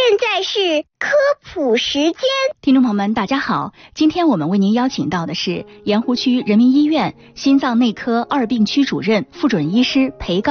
现在是科普时间。 听众朋友们，大家好，今天我们为您邀请到的是盐湖区人民医院心脏内科二病区主任、副主任医师裴刚